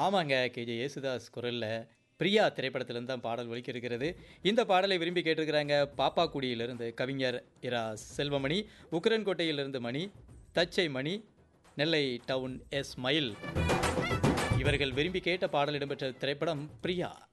ஆமாங்க. கேஜே யேசுதாஸ் குரல்ல பிரியா திரைப்படத்திலிருந்து தான் பாடல் ஒலிக்க இருக்கிறது. இந்த பாடலை விரும்பி கேட்டிருக்கிறாங்க பாப்பாக்குடியிலிருந்து கவிஞர் இரா. செல்வமணி, உக்கிரன்கோட்டையிலிருந்து மணி, தச்சை மணி, நெல்லை டவுன் எஸ். மயில். இவர்கள் விரும்பி கேட்ட பாடல் இடம்பெற்ற திரைப்படம் பிரியா.